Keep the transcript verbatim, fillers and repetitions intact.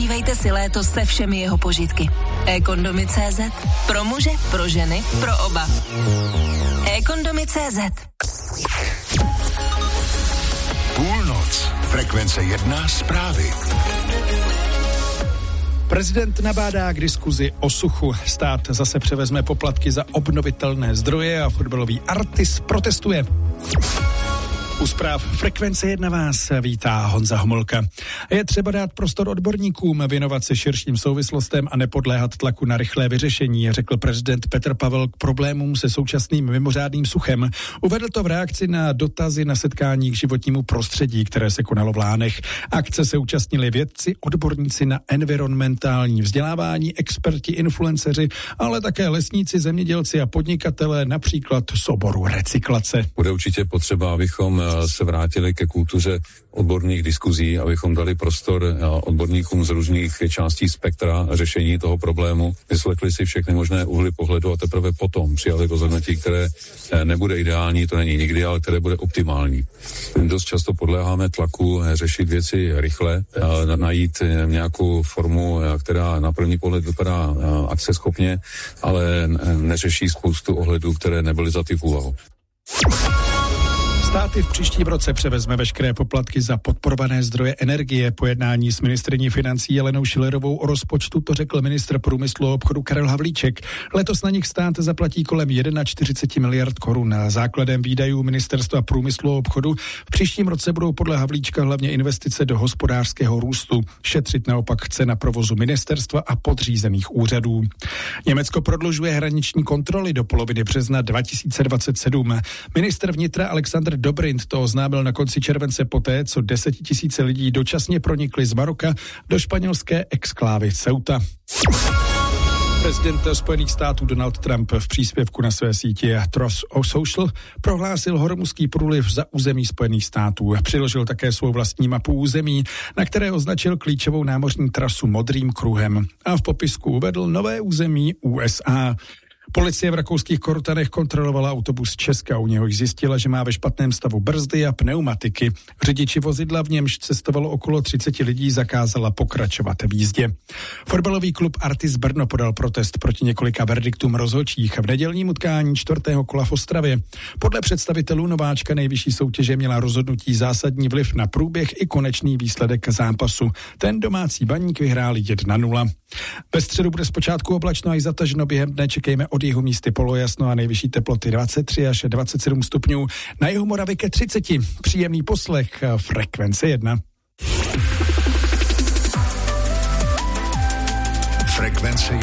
Užívejte si léto se všemi jeho požitky. e-kondomy tečka cé zet. Pro muže, pro ženy, pro oba. e-kondomy tečka cé zet. Půlnoc. Frekvence jedna zprávy. Prezident nabádá k diskuzi o suchu. Stát zase převezme poplatky za obnovitelné zdroje a fotbalový Artis protestuje. U zpráv Frekvence jedna vás vítá Honza Homolka. Je třeba dát prostor odborníkům, věnovat se širším souvislostem a nepodléhat tlaku na rychlé vyřešení, řekl prezident Petr Pavel k problémům se současným mimořádným suchem. Uvedl to v reakci na dotazy na setkání k životnímu prostředí, které se konalo v Lánech. Akce se účastnili vědci, odborníci na environmentální vzdělávání, experti, influenceři, ale také lesníci, zemědělci a podnikatelé, například z oboru recyklace. Bude určitě potřeba, abychom se vrátili ke kultuře odborných diskuzí, abychom dali prostor odborníkům z různých částí spektra řešení toho problému, vyslechli si všechny možné úhly pohledu a teprve potom přijali rozhodnutí, které nebude ideální, to není nikdy, ale které bude optimální. Dost často podléháme tlaku řešit věci rychle, najít nějakou formu, která na první pohled vypadá akceschopně, ale neřeší spoustu ohledů, které nebyly za v úvahu. Státy v příštím roce převezme veškeré poplatky za podporované zdroje energie. Po jednání s ministryní financí Jelenou Schillerovou o rozpočtu to řekl ministr průmyslu a obchodu Karel Havlíček. Letos na nich stát zaplatí kolem čtyřicet jedna miliard korun. Základem výdajů ministerstva průmyslu a obchodu v příštím roce budou podle Havlíčka hlavně investice do hospodářského růstu. Šetřit naopak chce na provozu ministerstva a podřízených úřadů. Německo prodlužuje hraniční kontroly do poloviny března dva tisíce dvacet sedm. Ministr vnitra Alexandr Dobrindt to oznámil na konci července poté, co desetitisíce lidí dočasně pronikly z Maroka do španělské exklávy Ceuta. Prezident Spojených států Donald Trump v příspěvku na své síti Truth Social prohlásil Hormuzský průliv za území Spojených států. Přiložil také svou vlastní mapu území, na které označil klíčovou námořní trasu modrým kruhem. A v popisku uvedl nové území U S A. Policie v rakouských Kortanech kontrolovala autobus Česka, u něhož zjistila, že má ve špatném stavu brzdy a pneumatiky. Řidiči vozidla, v němž cestovalo okolo třicet lidí, zakázala pokračovat v jízdě. Fotbalový klub Artis Brno podal protest proti několika verdiktům rozhodčích v nedělním utkání čtvrtého kola v Ostravě. Podle představitelů nováčka nejvyšší soutěže měla rozhodnutí zásadní vliv na průběh i konečný výsledek zápasu. Ten domácí Baník vyhráli jedna nula. Ve středu bude zpočátku oblačno a zataženo, během dne čekejme od jihu místy polojasno a nejvyšší teploty dvacet tři až dvacet sedm stupňů. Na jihu Moravy ke třiceti. Příjemný poslech Frekvence jedna. Frekvence